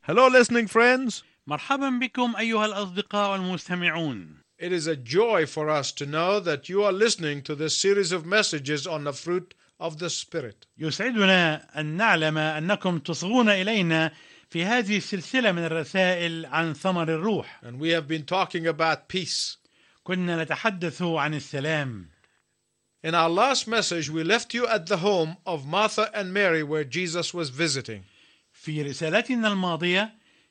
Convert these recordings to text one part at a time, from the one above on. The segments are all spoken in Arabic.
Hello, listening friends. مرحبا بكم أيها الأصدقاء والمستمعون. It is a joy for us to know that you are listening to this series of messages on the fruit of the Spirit. يسعدنا أن نعلم أنكم تصغون إلينا في هذه السلسلة من الرسائل عن ثمر الروح. And we have been talking about peace. كنا نتحدث عن السلام. In our last message, we left you at the home of Martha and Mary where Jesus was visiting. في رسالتنا الماضية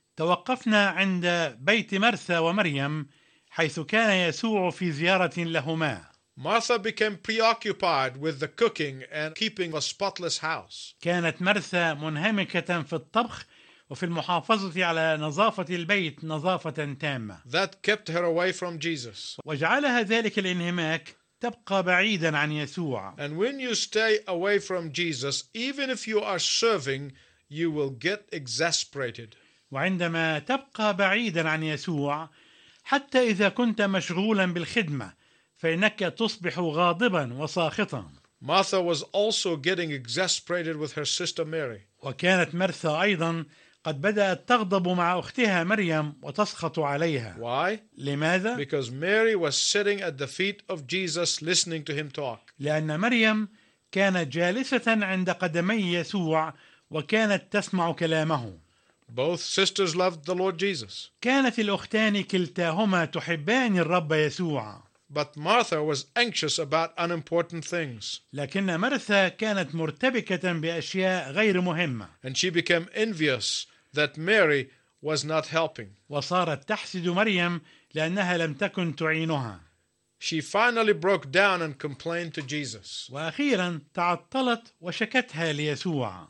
توقفنا عند بيت مرثا ومريم حيث كان يسوع في زيارة لهما. Martha became preoccupied with the cooking and keeping a spotless house. كانت مرثا منهمكة في الطبخ وفي المحافظة على نظافة البيت نظافة تامة. That kept her away from Jesus. وجعلها ذلك الانهماك تبقى بعيدا عن يسوع. And when you stay away from Jesus, even if you are serving, you will get exasperated. وعندما تبقى بعيدا عن يسوع حتى إذا كنت مشغولا بالخدمة فإنك تصبح غاضبا وساخطا. Martha was also getting exasperated with her sister Mary. وكانت مرثا أيضا قد بدأت تغضب مع أختها مريم وتسخط عليها. Why? لماذا؟ Because Mary was sitting at the feet of Jesus listening to him talk. لأن مريم كانت جالسة عند قدمي يسوع وكانت تسمع كلامه. Both sisters loved the Lord Jesus. كانت الأختان كلتاهما تحبان الرب يسوع. But Martha was anxious about unimportant things. لكن مرثا كانت مرتبكة بأشياء غير مهمة. And she became envious that Mary was not helping. وصارت تحسد مريم لأنها لم تكن تعينها. She finally broke down and complained to Jesus. وأخيرا تعطلت وشكتها ليسوع.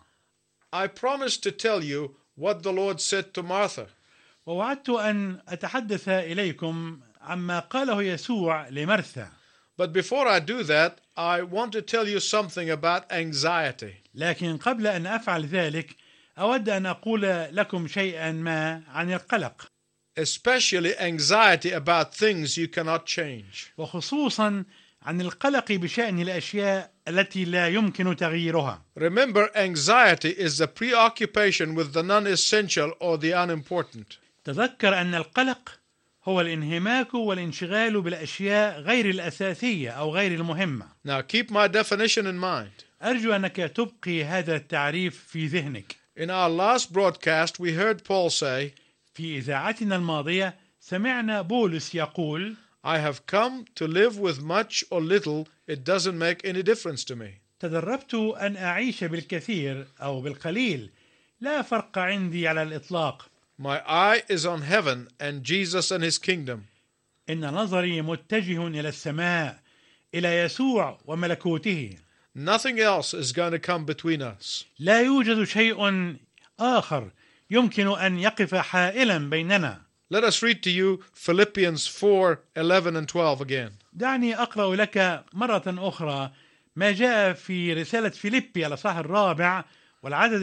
I promised to tell you what the Lord said to Martha. ووعدت أن أتحدث إليكم عما قاله يسوع لمرثا. But before I do that, I want to tell you something about anxiety. لكن قبل أن أفعل ذلك أود أن أقول لكم شيئا ما عن القلق. Especially anxiety about things you cannot change. وخصوصا عن القلق بشأن الأشياء التي لا يمكن تغييرها. Remember, anxiety is the preoccupation with the non-essential or the unimportant. تذكر أن القلق هو الانهماك والانشغال بالأشياء غير الأساسية أو غير المهمة. Now keep my definition in mind. أرجو أنك تبقي هذا التعريف في ذهنك. In our last broadcast, we heard Paul say, في إذاعتنا الماضية سمعنا بولس يقول: I have come to live with much or little, it doesn't make any difference to me. تدربت أن أعيش بالكثير أو بالقليل، لا فرق عندي على الإطلاق. My eye is on heaven and Jesus and his kingdom. إن نظري متجه إلى السماء، إلى يسوع وملكوته. Nothing else is going to come between us. لا يوجد شيء آخر يمكن أن يقف حائلا بيننا. Let us read to you Philippians 4:11 and 12 again. دعني أقرأ لك مرة أخرى ما جاء في رسالة فيليبي الإصحاح 4 والعدد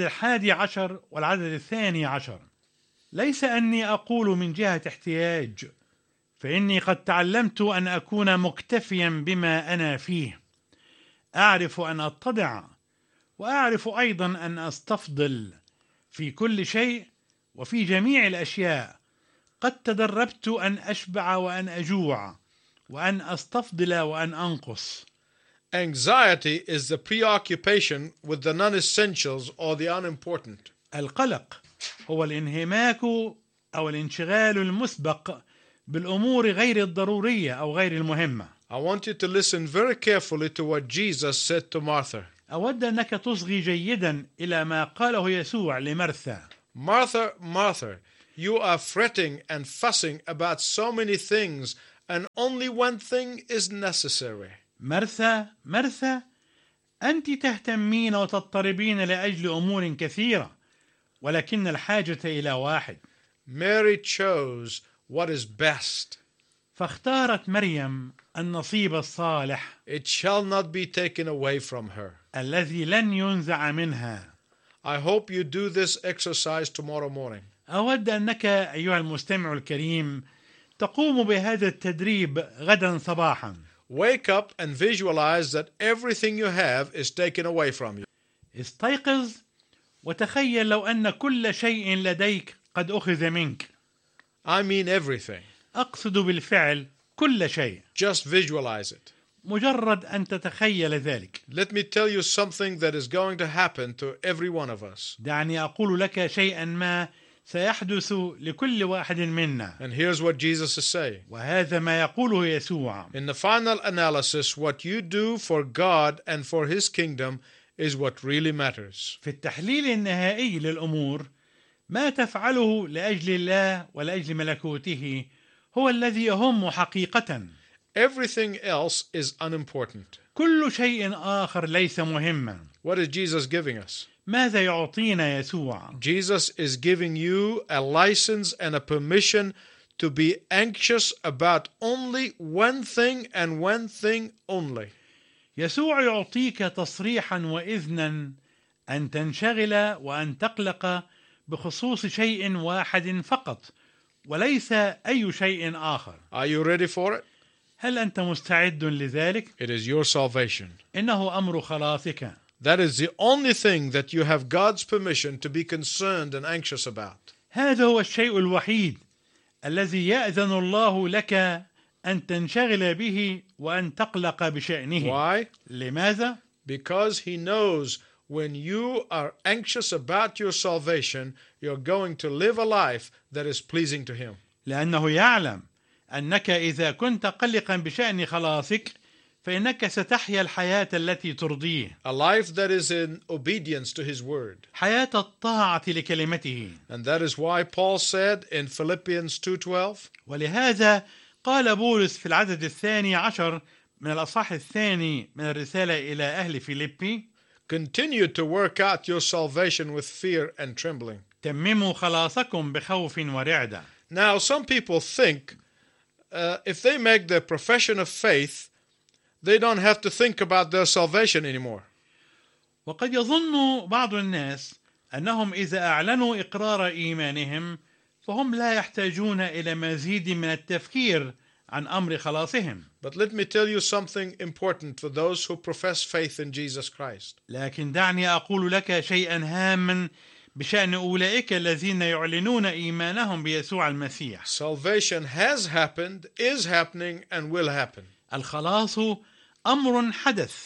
11 والعدد 12. ليس أني أقول من جهة احتياج، فإني قد تعلمت أن أكون مكتفيا بما أنا فيه. أعرف أن أتضع وأعرف أيضا أن أستفضل في كل شيء وفي جميع الأشياء. قد تدربت أن أشبع وأن أجوع وأن أستفضل وأن أنقص. Anxiety is the preoccupation with the non-essentials or the unimportant. القلق هو الانهماك أو الانشغال المسبق بالأمور غير الضرورية أو غير المهمة. I want you to listen very carefully to what Jesus said to Martha. أود أنك تصغي جيدا إلى ما قاله يسوع لمرثا. Martha, Martha, you are fretting and fussing about so many things, and only one thing is necessary. مرثا مرثا، أنت تهتمين وتضطربين لأجل أمور كثيرة، ولكن الحاجة إلى واحد. Mary chose what is best. فاختارت مريم النصيب الصالح It shall not be taken away from her. الذي لن ينزع منها. I hope you do this exercise tomorrow morning. أود أنك أيها المستمع الكريم تقوم بهذا التدريب غدا صباحا. Wake up and visualize that everything you have is taken away from you. استيقظ وتخيل لو أن كل شيء لديك قد أخذ منك. I mean everything. أقصد بالفعل كل شيء. Just visualize it. مجرد أن تتخيل ذلك. Let me tell you something that is going to happen to every one of us. دعني أقول لك شيئا ما سيحدث لكل واحد منا. And here's what Jesus is saying. وهذا ما يقوله يسوع. In the final analysis, what you do for God and for His kingdom is what really matters. في التحليل النهائي للأمور، ما تفعله لأجل الله ولأجل ملكوته هو الذي يهم حقيقة. Everything else is unimportant. كل شيء آخر ليس مهما. What is Jesus giving us? ماذا يعطينا يسوع؟ Jesus is giving you a license and a permission to be anxious about only one thing and one thing only. يسوع يعطيك تصريحا وإذنا أن تنشغل وأن تقلق بخصوص شيء واحد فقط وليس أي شيء آخر. Are you ready for it? هل أنت مستعد لذلك؟ It is your salvation. إنه أمر خلاصك. That is the only thing that you have God's permission to be concerned and anxious about. هذا هو الشيء الوحيد الذي يأذن الله لك أن تنشغل به وأن تقلق بشأنه. Why? لماذا؟ Because He knows when you are anxious about your salvation, you're going to live a life that is pleasing to Him. لأنه يعلم أنك إذا كنت قلقا بشأن خلاصك فإنك ستحيا الحياة التي ترضيه. A life that is in obedience to His word. حياة الطاعة لكلمته. And that is why Paul said in Philippians 2:12, ولهذا قال بولس في العدد 12 من الأصحاح 2 من الرسالة إلى أهل فيليبي: continue to work out your salvation with fear and trembling. تمموا خلاصكم بخوف ورعدة. Now, some people think if they make their profession of faith, they don't have to think about their salvation anymore. وقد يظن بعض الناس أنهم إذا أعلنوا إقرار إيمانهم فهم لا يحتاجون إلى مزيد من التفكير عن أمر خلاصهم. But let me tell you something important for those who profess faith in Jesus Christ. لكن دعني أقول لك شيئا هاما بشأن أولئك الذين يعلنون إيمانهم بيسوع المسيح. Salvation has happened, is happening, and will happen. الخلاص أمر حدث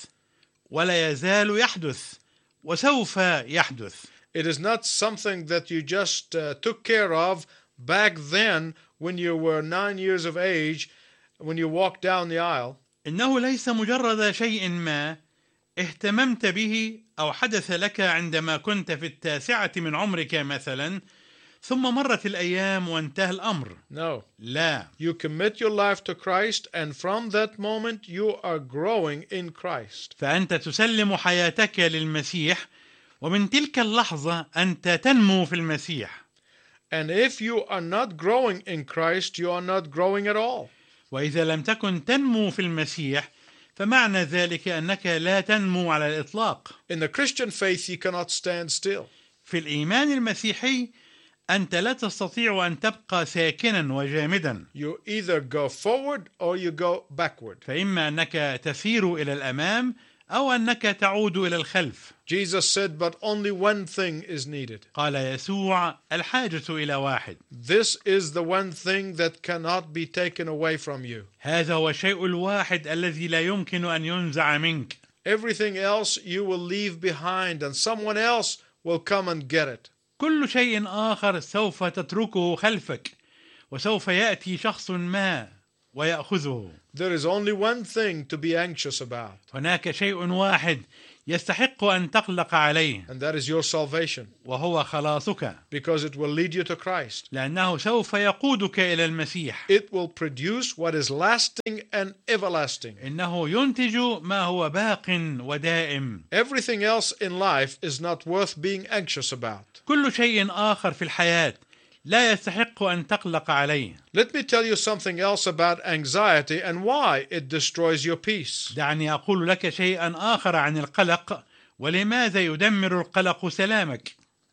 ولا يزال يحدث وسوف يحدث. It is not something that you just took care of back then when you were 9 years of age, when you walked down the aisle. إنه ليس مجرد شيء ما اهتممت به أو حدث لك عندما كنت في 9 من عمرك مثلا ثم مرت الأيام وانتهى الأمر. No. لا. You commit your life to Christ, and from that moment you are growing in Christ. فأنت تسلم حياتك للمسيح ومن تلك اللحظة أنت تنمو في المسيح. And if you are not growing in Christ, you are not growing at all. وإذا لم تكن تنمو في المسيح فمعنى ذلك أنك لا تنمو على الإطلاق. In the Christian faith, you cannot stand still. في الإيمان المسيحي أنت لا تستطيع أن تبقى ساكنا وجامدا. You either go forward or you go backward. فإما أنك تسير إلى الأمام أو أنك تعود إلى الخلف. Jesus said, but only one thing is needed. قال يسوع: الحاجة إلى واحد. This is the one thing that cannot be taken away from you. هذا هو الشيء الواحد الذي لا يمكن أن ينزع منك. Everything else you will leave behind, and someone else will come and get it. كل شيء آخر سوف تتركه خلفك وسوف يأتي شخص ما ويأخذه. There is only one thing to be anxious about. هناك شيء واحد يستحق أن تقلق عليه، And that is your salvation. وهو خلاصك. Because it will lead you to Christ. لأنه سوف يقودك إلى المسيح. It will produce what is lasting and everlasting. إنه ينتج ما هو باق ودائم. Everything else in life is not worth being anxious about. كل شيء آخر في الحياة لا يستحق أن تقلق عليه. Let me tell you something else about anxiety and why it destroys your peace. دعني أقول لك شيئا آخر عن القلق ولماذا يدمر القلق سلامك.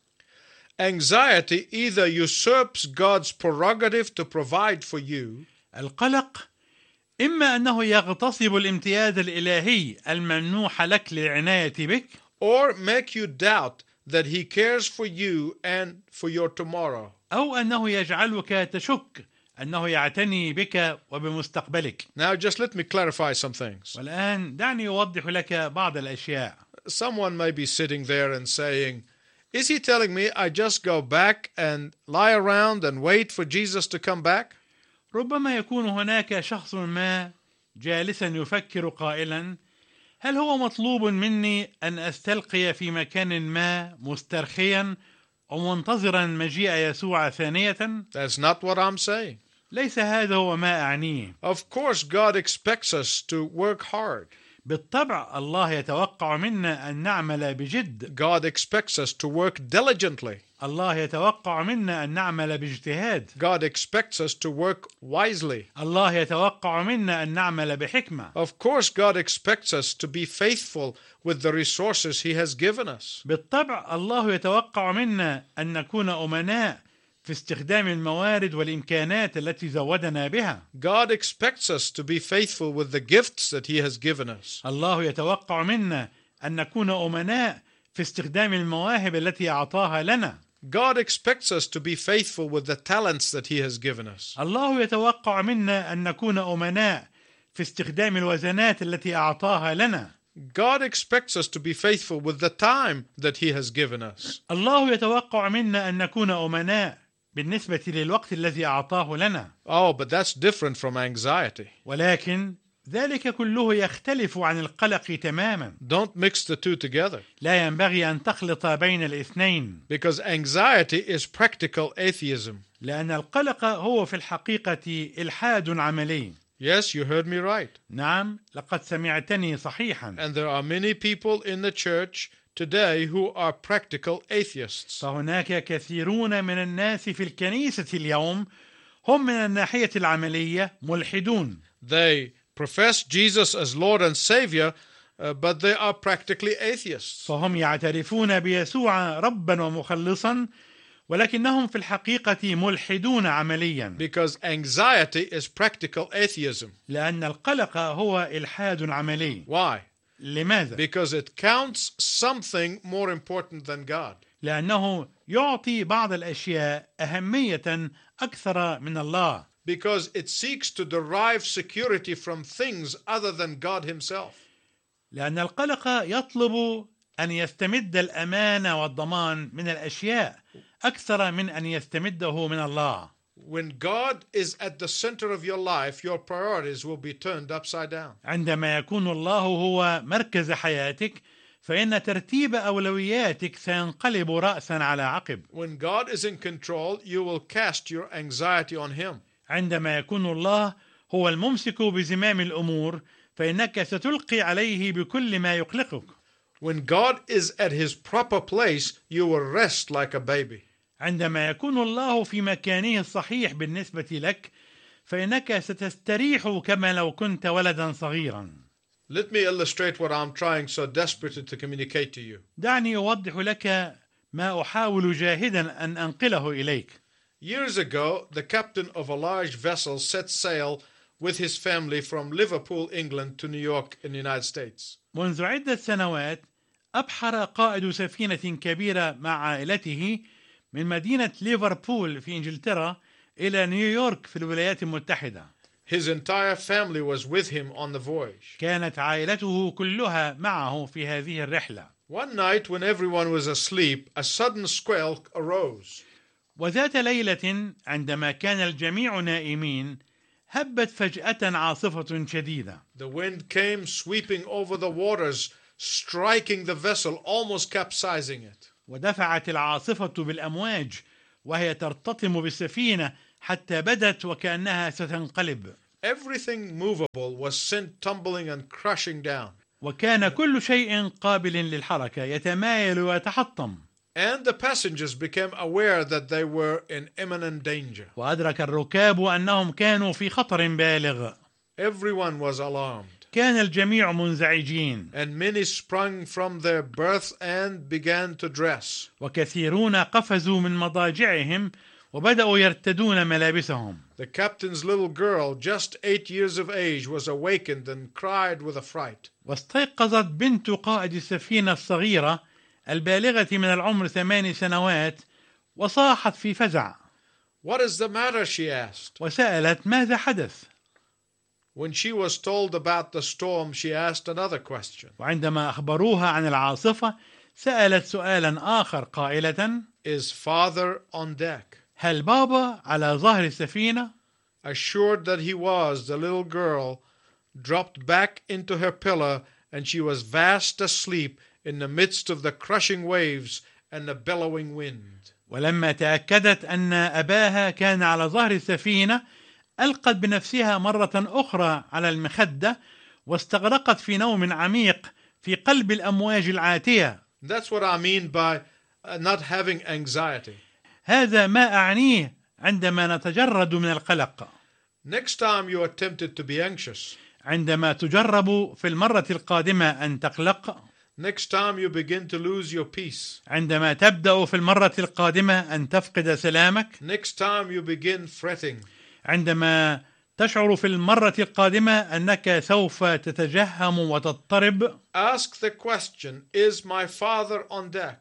Anxiety either usurps God's prerogative to provide for you. القلق إما أنه يغتصب الامتياز الإلهي الممنوح لك للعناية بك، Or make you doubt that he cares for you and for your tomorrow. أو أنه يجعلك تشك أنه يعتني بك وبمستقبلك. Now just let me clarify some things. والآن دعني أوضح لك بعض الأشياء. Someone may be sitting there and saying, is he telling me I just go back and lie around and wait for Jesus to come back? ربما يكون هناك شخص ما جالسا يفكر قائلا: هل هو مطلوب مني أن أستلقي في مكان ما مسترخيا ومنتظرا مجيء يسوع ثانية؟ That's not what I'm saying. ليس هذا هو ما أعنيه. Of course, God expects us to work hard. بالطبع الله يتوقع منا أن نعمل بجد. God expects us to work diligently. الله يتوقع منا أن نعمل باجتهاد. God expects us to work wisely. الله يتوقع منا أن نعمل بحكمة. Of course, God expects us to be faithful with the resources He has given us. بالطبع الله يتوقع منا أن نكون أمناء في استخدام الموارد والإمكانات التي زودنا بها. God expects us to be faithful with the gifts that He has given us. الله يتوقع منا أن نكون أمناء في استخدام المواهب التي أعطاها لنا. God expects us to be faithful with the talents that He has given us. الله يتوقع منا أن نكون أمناء في استخدام الوزنات التي أعطاها لنا. God expects us to be faithful with the time that He has given us. الله يتوقع منا أن نكون أمناء بالنسبة للوقت الذي أعطاه لنا. Oh, but that's different from anxiety. ولكن ذلك كله يختلف عن القلق تماما. Don't mix the two together. لا ينبغي أن تخلط بين الاثنين. Because anxiety is practical atheism. لأن القلق هو في الحقيقة إلحاد عملي. Yes, you heard me right. نعم، لقد سمعتني صحيحا. And there are many people in the church today who are practical atheists. فهناك كثيرون من الناس في الكنيسة اليوم هم من الناحية العملية ملحدون. They profess Jesus as Lord and Savior, but they are practically atheists. فهم يعترفون بيسوع ربا ومخلصا، ولكنهم في الحقيقة ملحدون عمليا. Because anxiety is practical atheism. لأن القلق هو إلحاد عملي. Why? لماذا؟ Because it counts something more important than God. لأنه يعطي بعض الأشياء أهمية أكثر من الله. Because it seeks to derive security from things other than God Himself. لأن القلق يطلب أن يستمد الأمان والضمان من الأشياء أكثر من أن يستمده من الله. When God is at the center of your life, your priorities will be turned upside down. عندما يكون الله هو مركز حياتك، فإن ترتيب أولوياتك سينقلب رأسا على عقب. When God is in control, you will cast your anxiety on Him. عندما يكون الله هو الممسك بزمام الأمور، فإنك ستلقي عليه بكل ما يقلقك. When God is at His proper place, you will rest like a baby. عندما يكون الله في مكانه الصحيح بالنسبة لك، فإنك ستستريح كما لو كنت ولدا صغيرا. Let me illustrate what I'm trying so desperately to communicate to you. دعني أوضح لك ما أحاول جاهدا أن أنقله إليك. Years ago, the captain of a large vessel set sail with his family from Liverpool, England to New York in the United States. منذ عدة سنوات أبحر قائد سفينة كبيرة مع عائلته من مدينة ليفربول في إنجلترا إلى نيويورك في الولايات المتحدة. His entire family was with him on the voyage. كانت عائلته كلها معه في هذه الرحلة. One night when everyone was asleep, a sudden squall arose. وذات ليلة عندما كان الجميع نائمين، هبت فجأة عاصفة شديدة. The wind came sweeping over the waters, striking the vessel, almost capsizing it. ودفعت العاصفة بالأمواج وهي ترتطم بالسفينة حتى بدت وكأنها ستنقلب. Everything movable was sent tumbling and crashing down. وكان كل شيء قابل للحركة يتمايل ويتحطم. And the passengers became aware that they were in imminent danger. وأدرك الركاب أنهم كانوا في خطر بالغ. Everyone was alarmed. كان الجميع منزعجين. And many sprung from their berths and began to dress. وكثيرون قفزوا من مضاجعهم وبدأوا يرتدون ملابسهم. The captain's little girl, just 8 years of age, was awakened and cried with affright. واستيقظت بنت قائد السفينة الصغيرة البالغة من العمر 8 سنوات، وصاحت في فزع. What is the matter? She asked. وسألت ماذا حدث. When she was told about the storm, she asked another question. وعندما أخبروها عن العاصفة سألت سؤالا آخر قائلة: Is father on deck? هل بابا على ظهر السفينة؟ Assured that he was, the little girl dropped back into her pillow, and she was fast asleep in the midst of the crushing waves and the bellowing wind. ولما تأكدت أن أباها كان على ظهر السفينة ألقت بنفسها مرة أخرى على المخدة واستغرقت في نوم عميق في قلب الأمواج العاتية. That's what I mean by not having anxiety. هذا ما أعنيه عندما نتجرد من القلق. Next time you are tempted to be anxious, عندما تجرب في المرة القادمة أن تقلق، next time you begin to lose your peace, عندما تبدأ في المرة القادمة أن تفقد سلامك، next time you begin fretting, عندما تشعر في المرة القادمة أنك سوف تتجهم وتضطرب، ask the question, is my father on deck?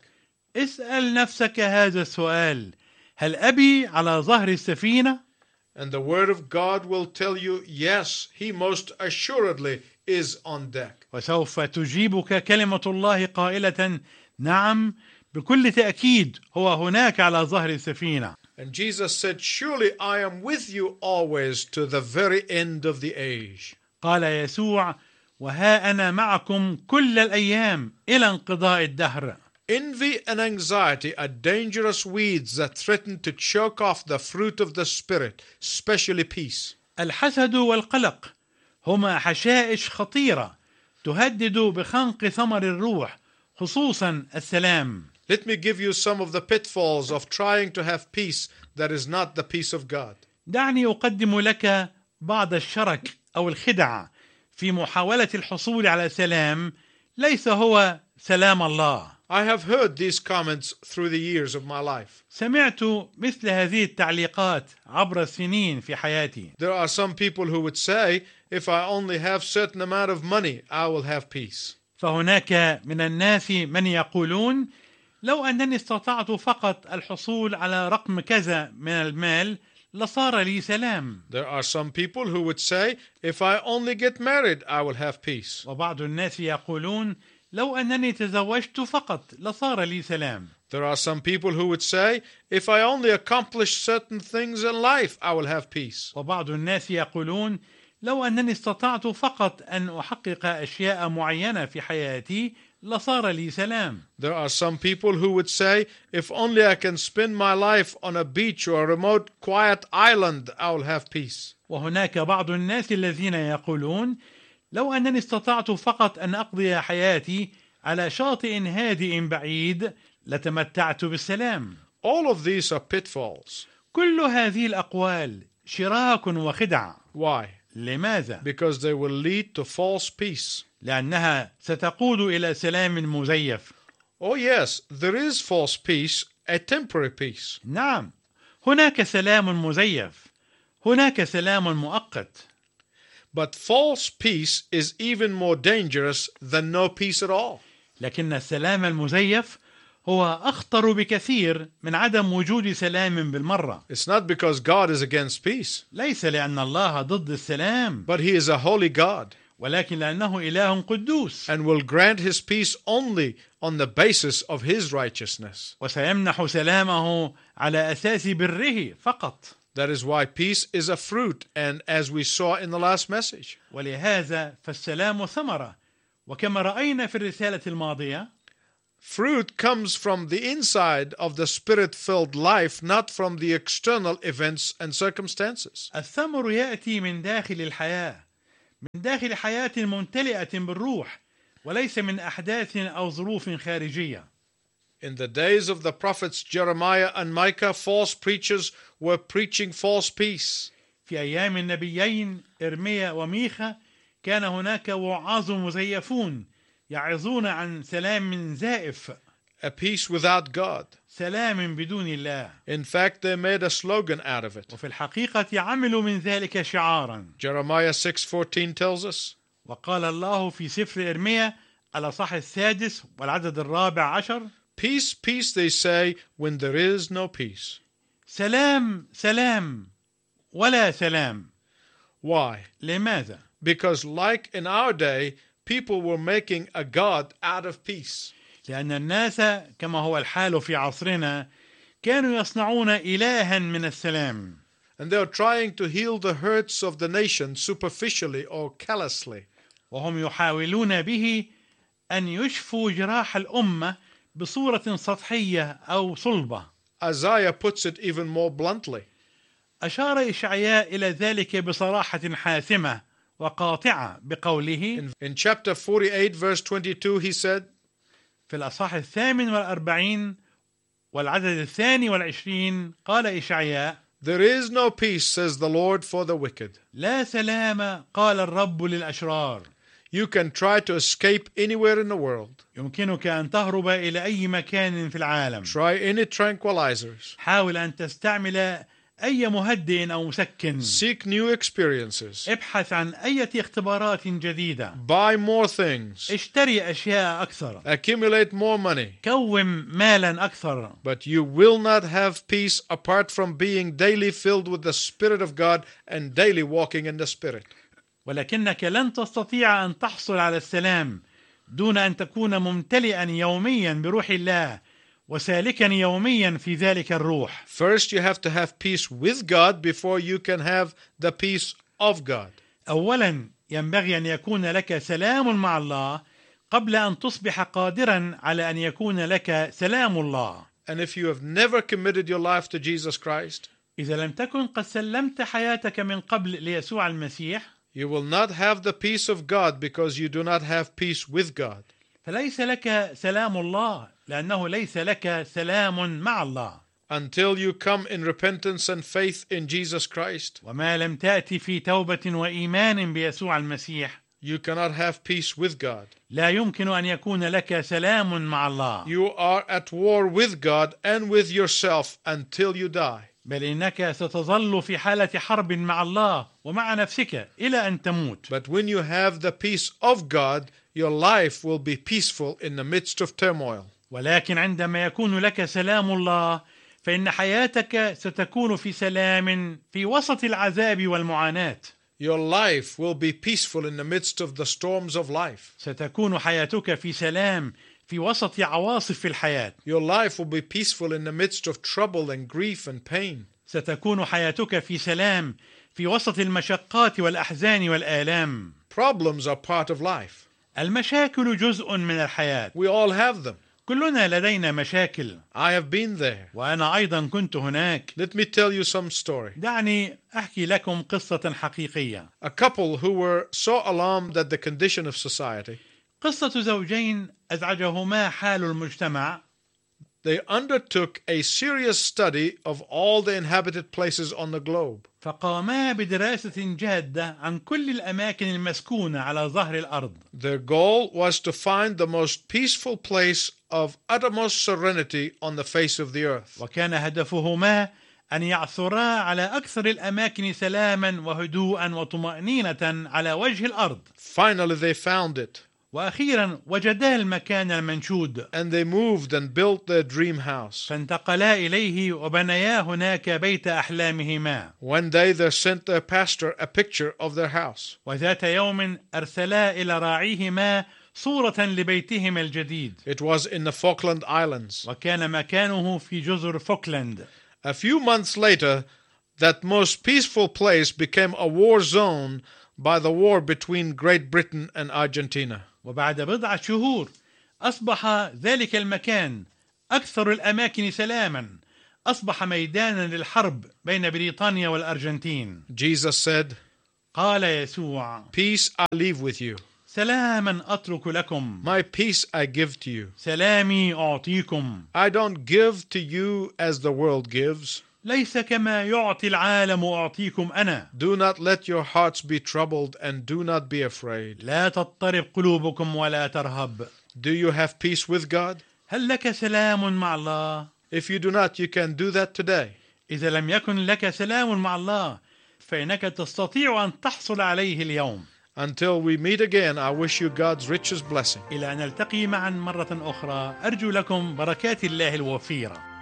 اسأل نفسك هذا السؤال: هل أبي على ظهر السفينة؟ And the word of God will tell you, yes, he most assuredly is on deck. وسوف تجيبك كلمة الله قائلة: نعم، بكل تأكيد هو هناك على ظهر السفينة. And Jesus said, surely I am with you always to the very end of the age. قال يسوع: وها أنا معكم كل الأيام إلى انقضاء الدهر. Envy and anxiety are dangerous weeds that threaten to choke off the fruit of the Spirit, especially peace. الحسد والقلق هما حشائش خطيرة تهدد بخنق ثمر الروح، خصوصا السلام. Let me give you some of the pitfalls of trying to have peace that is not the peace of God. دعني أقدم لك بعض الشرك أو الخدع في محاولة الحصول على سلام ليس هو سلام الله. I have heard these comments through the years of my life. سمعت مثل هذه التعليقات عبر السنين في حياتي. There are some people who would say, if I only have certain amount of money, I will have peace. فهناك من الناس من يقولون: لو أنني استطعت فقط الحصول على رقم كذا من المال لصار لي سلام. There are some people who would say, if I only get married, I will have peace. وبعض الناس يقولون: لو أنني تزوجت فقط لصار لي سلام. There are some people who would say, if I only accomplish certain things in life, I will have peace. وبعض الناس يقولون: لو أنني استطعت فقط أن أحقق أشياء معينة في حياتي لصار لي سلام. There are some people who would say, if only I can spend my life on a beach or a remote quiet island, I will have peace. وهناك بعض الناس الذين يقولون: لو أنني استطعت فقط أن أقضي حياتي على شاطئ هادئ بعيد لتمتعت بالسلام. All of these are pitfalls. كل هذه الأقوال شراك وخدع. Why? لماذا؟ Because they will lead to false peace. لأنها ستقود إلى سلام مزيف. Oh yes, there is false peace, a temporary peace. نعم، هناك سلام مزيف، هناك سلام مؤقت. But false peace is even more dangerous than no peace at all. لكن السلام المزيف هو أخطر بكثير من عدم وجود سلام بالمرة. It's not because God is against peace, ليس لأن الله ضد السلام، but He is a holy God ولكن لأنه إله قدوس، and will grant His peace only on the basis of His righteousness. وسيمنح سلامه على أساس بره فقط. That is why peace is a fruit, and as we saw in the last message, ولهذا فالسلام ثمرة، وكما رأينا في الرسالة الماضية، fruit comes from the inside of the spirit-filled life, not from the external events and circumstances. الثمر يأتي من داخل الحياة، من داخل حياة ممتلئة بالروح، وليس من أحداث أو ظروف خارجية. In the days of the prophets Jeremiah and Micah, false preachers were preaching false peace. في أيام النبيين إرميا وميخا كان هناك وعاظ مزيفون يعظون عن سلام زائف. A peace without God. سلام بدون الله. In fact, they made a slogan out of it. وفي الحقيقة عملوا من ذلك شعارا. Jeremiah 6:14 tells us, وقال الله في سفر إرميا الأصحاح 6 والعدد 14. Peace, peace, they say, when there is no peace. سلام سلام ولا سلام. Why? لماذا؟ Because like in our day, people were making a God out of peace. لأن الناس كما هو الحال في عصرنا كانوا يصنعون إلها من السلام. And they are trying to heal the hurts of the nation superficially or callously. وهم يحاولون به أن يشفوا جراح الأمة بصورة سطحية أو صلبة. Isaiah puts it even more bluntly. أشار إشعياء إلى ذلك بصراحة حاسمة وقاطعة بقوله In chapter 48, verse 22, he said, في الأصحاح 48 والعدد 22 قال إشعياء: There is no peace, says the Lord, for the wicked. لا سلام قال الرب للأشرار. You can try to escape anywhere in the world. يمكنك أن تهرب إلى أي مكان في العالم. Try any tranquilizers. حاول أن تستعمل أي مهدئ أو مسكن. Seek new experiences. ابحث عن أي اختبارات جديدة. Buy more things. اشتري أشياء أكثر. Accumulate more money. كوم مالا أكثر. But you will not have peace apart from being daily filled with the Spirit of God and daily walking in the Spirit. ولكنك لن تستطيع أن تحصل على السلام دون أن تكون ممتلئا يوميا بروح الله وسالكا يوميا في ذلك الروح. First, you have to have peace with God before you can have the peace of God. أولا ينبغي أن يكون لك سلام مع الله قبل أن تصبح قادرا على أن يكون لك سلام الله. And if you have never committed your life to Jesus Christ, إذا لم تكن قد سلمت حياتك من قبل ليسوع المسيح، you will not have the peace of God because you do not have peace with God. فليس لك سلام الله لأنه ليس لك سلام مع الله. Until you come in repentance and faith in Jesus Christ, وما لم تأتي في توبة وإيمان بيسوع المسيح، you cannot have peace with God. لا يمكن أن يكون لك سلام مع الله. You are at war with God and with yourself until you die. بل إنك ستظل في حالة حرب مع الله ومع نفسك إلى أن تموت. But when you have the peace of God, your life will be peaceful in the midst of turmoil. ولكن عندما يكون لك سلام الله فإن حياتك ستكون في سلام في وسط العذاب والمعاناة. Your life will be peaceful in the midst of the storms of life. ستكون حياتك في سلام في وسط عواصف الحياة. Your life will be peaceful in the midst of trouble and grief and pain. ستكون حياتك في سلام في وسط المشقات والأحزان والآلام. Problems are part of life. المشاكل جزء من الحياة. We all have them. كلنا لدينا مشاكل. I have been there. وأنا أيضا كنت هناك. Let me tell you some story. دعني أحكي لكم قصة حقيقية. A couple who were so alarmed at the condition of society, قصة زوجين أزعجهما حال المجتمع. they undertook a serious study of all the inhabited places on the globe. فقاما بدراسة جادة عن كل الأماكن المسكونة على ظهر الأرض. Their goal was to find the most peaceful place of uttermost serenity on the face of the earth. وكان هدفهما أن يعثرا على أكثر الأماكن سلاما وهدوءا وطمأنينة على وجه الأرض. Finally, they found it. وأخيرا وجدا المكان المنشود. And they moved and built their dream house. فانتقلا إليه وبنيا هناك بيت أحلامهما. One day they sent their pastor a picture of their house. وذات يوم أرسلا إلى راعيهما صورة لبيتهما الجديد. It was in the Falkland Islands. وكان مكانه في جزر فوكلاند. A few months later, that most peaceful place became a war zone by the war between Great Britain and Argentina. وبعد بضعة شهور أصبح ذلك المكان أكثر الأماكن سلاما. أصبح ميدانا للحرب بين بريطانيا والأرجنتين. Jesus said, قال يسوع: Peace I leave with you. سلاما أترك لكم. My peace I give to you. سلامي أعطيكم. I don't give to you as the world gives. ليس كما يعطي العالم أعطيكم أنا. Do not let your hearts be troubled and do not be afraid. لا تضطرب قلوبكم ولا ترهب. Do you have peace with God? هل لك سلام مع الله؟ If you do not, you can do that today. إذا لم يكن لك سلام مع الله فإنك تستطيع أن تحصل عليه اليوم. Until we meet again, I wish you God's richest blessing. إلى أن نلتقي معا مرة أخرى، أرجو لكم بركات الله الوفيرة.